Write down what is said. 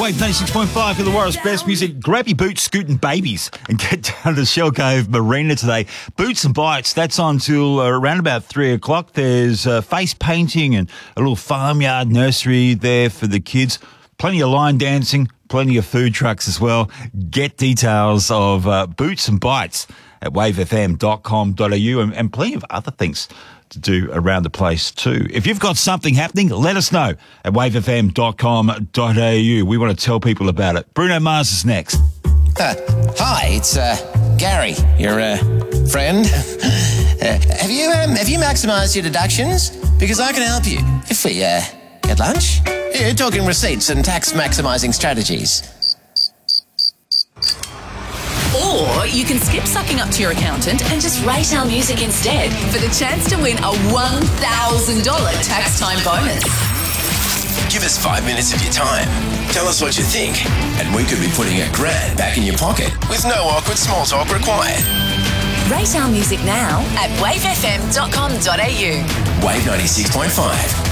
Wave 96.5 for the world's best music. Grab your boots, scooting babies, and get down to Shell Cove Marina today. Boots and Bites, that's on till around about 3 o'clock. There's face painting and a little farmyard nursery there for the kids. Plenty of line dancing, plenty of food trucks as well. Get details of Boots and Bites at wavefm.com.au and plenty of other things to do around the place too. If you've got something happening, let us know at wavefm.com.au. We want to tell people about it. Bruno Mars is next. Hi, it's Gary, your friend. Have you maximised your deductions? Because I can help you. If we get lunch, talking receipts and tax maximising strategies. Or you can skip sucking up to your accountant and just rate our music instead for the chance to win a $1,000 tax time bonus. Give us 5 minutes of your time. Tell us what you think, and we could be putting $1,000 back in your pocket with no awkward small talk required. Rate our music now at wavefm.com.au. Wave 96.5.